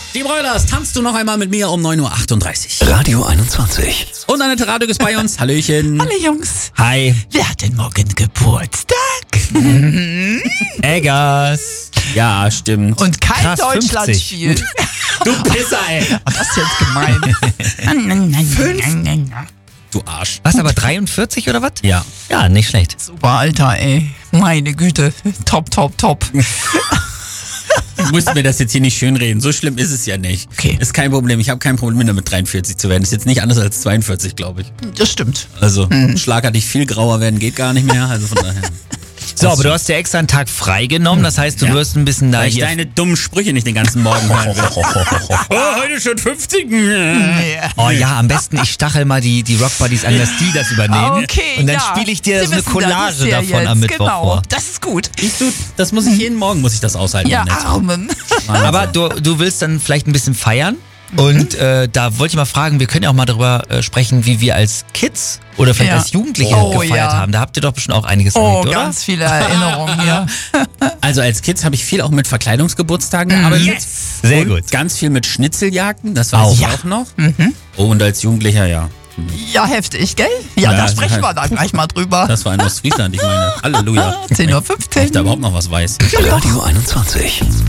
Die Broilers, tanzt du noch einmal mit mir um 9.38 Uhr. Radio 21. Und Annette Radek ist bei uns. Hallöchen. Hallo Jungs. Hi. Wer hat denn morgen Geburtstag? Eggers. Ja, stimmt. Und kein Krass, 50. Deutschlandspiel. Du Pisser, ey. Das ist jetzt gemein. Du Arsch. Was, aber 43 oder was? Ja. Ja, nicht schlecht. Super, Alter, ey. Meine Güte. Top, top, top. Du musst mir das jetzt hier nicht schönreden. So schlimm ist es ja nicht. Okay. Ist kein Problem. Ich habe kein Problem damit, 43 zu werden. Ist jetzt nicht anders als 42, glaube ich. Das stimmt. Also, schlagartig viel grauer werden geht gar nicht mehr. Also von daher. So, aber du hast dir extra einen Tag frei genommen. Das heißt, du wirst ein bisschen da Weil ich hier... deine dummen Sprüche nicht den ganzen Morgen hören will. Oh, heute schon 50. Oh ja, am besten ich stachel mal die Rock Buddies an, dass die das übernehmen. Okay, Und dann ja. spiele ich dir Sie so eine wissen, Collage das ist ja davon jetzt. am Mittwoch Genau, vor. das ist gut. Siehst du, das muss ich jeden Morgen muss ich das aushalten. Ja, Annette. Armen. Aber du willst dann vielleicht ein bisschen feiern. Und da wollte ich mal fragen, wir können ja auch mal darüber sprechen, wie wir als Kids oder vielleicht Ja. als Jugendliche Oh, gefeiert ja. haben. Da habt ihr doch bestimmt auch einiges Oh, erlebt, oder? ganz viele Erinnerungen, ja. Also als Kids habe ich viel auch mit Verkleidungsgeburtstagen gearbeitet. Yes. Sehr Und gut. Ganz viel mit Schnitzeljagden, das weiß Auch. ich Ja. auch noch. Oh, und als Jugendlicher, ja. Ja, heftig, gell? Ja, Ja, da also sprechen halt- wir dann gleich mal drüber. Das war in Ostfriesland, ich meine. Halleluja. 10:15 Wenn ich da überhaupt noch was weiß. Radio 21.